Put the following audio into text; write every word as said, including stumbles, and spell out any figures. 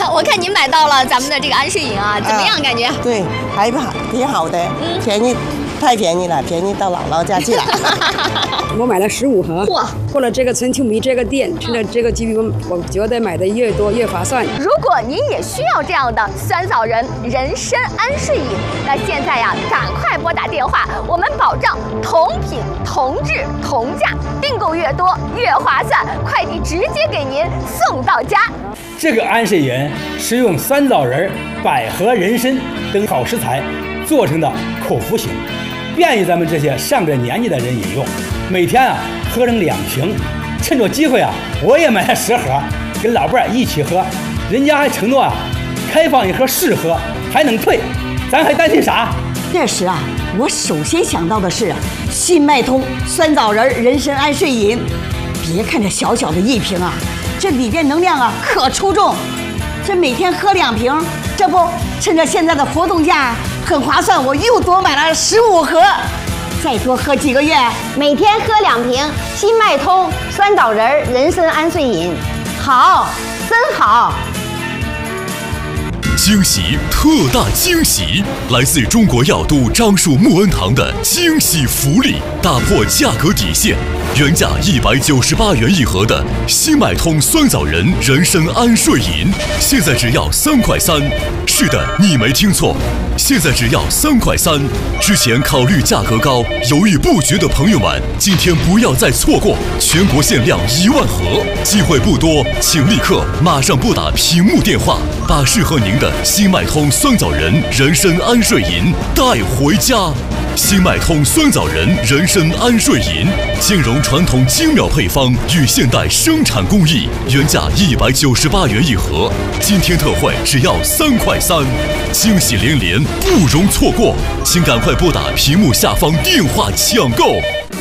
我看您买到了咱们的这个安睡饮啊，怎么样？感觉？ 啊、对，还好，挺好的，嗯、便宜，太便宜了，便宜到姥姥家去了。 我买了十五盒，哇！过了这个春秋米这个店，趁着这个机会，我觉得买的越多越划算。 如果您也需要这样的酸枣仁人参安睡饮，那现在呀，赶快拨打电话，我们保障同品同质同价，订购越多越划算，快递直接给您送到家。 这个安睡饮是用酸枣仁、百合、人参等好食材做成的口服型，便于咱们这些上了年纪的人饮用。每天啊喝上两瓶，趁着机会啊，我也买了十盒，跟老伴儿一起喝。人家还承诺啊，开放一盒试喝，还能退，咱还担心啥？ 这时啊，我首先想到的是新脉通酸枣仁人参安睡饮。别看这小小的一瓶啊，这里边能量啊可出众。这每天喝两瓶，这不趁着现在的活动价很划算，我又多买了十五盒。再多喝几个月， 每天喝两瓶新脉通酸枣仁人参安睡饮，好，真好！ 惊喜，特大惊喜！来自中国药都樟树木恩堂的惊喜福利，打破价格底线，原价一百九十八元一盒的新脉通酸枣仁人参安睡饮，现在只要三块三。是的，你没听错，现在只要三块三。之前考虑价格高，犹豫不决的朋友们，今天不要再错过，全国限量一万盒，机会不多，请立刻马上拨打屏幕电话，把适合您的新脉通酸枣仁人参安睡饮带回家。新脉通酸枣仁人参安睡饮，兼容传统精妙配方与现代生产工艺，原价一百九十八元一盒，今天特惠只要三块三，惊喜连连，不容错过，请赶快拨打屏幕下方电话抢购。